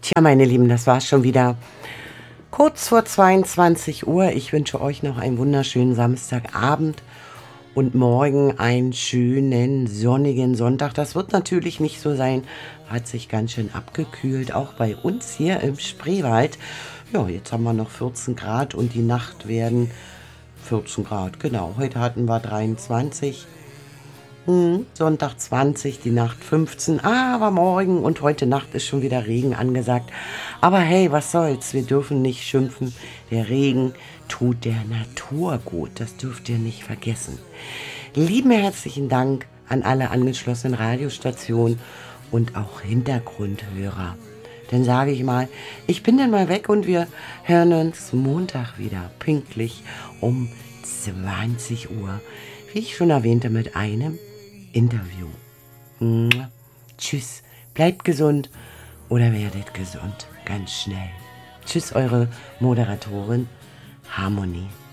Tja, meine Lieben, das war's schon wieder. Kurz vor 22 Uhr. Ich wünsche euch noch einen wunderschönen Samstagabend und morgen einen schönen sonnigen Sonntag. Das wird natürlich nicht so sein. Hat sich ganz schön abgekühlt, auch bei uns hier im Spreewald. Ja, jetzt haben wir noch 14 Grad und die Nacht werden 14 Grad. Genau, heute hatten wir 23. Sonntag 20, die Nacht 15, aber morgen und heute Nacht ist schon wieder Regen angesagt. Aber hey, was soll's, wir dürfen nicht schimpfen. Der Regen tut der Natur gut, das dürft ihr nicht vergessen. Lieben herzlichen Dank an alle angeschlossenen Radiostationen und auch Hintergrundhörer. Dann sage ich mal, ich bin dann mal weg und wir hören uns Montag wieder pünktlich um 20 Uhr. Wie ich schon erwähnte, mit einem Interview. Tschüss, bleibt gesund oder werdet gesund, ganz schnell. Tschüss, eure Moderatorin Harmonie.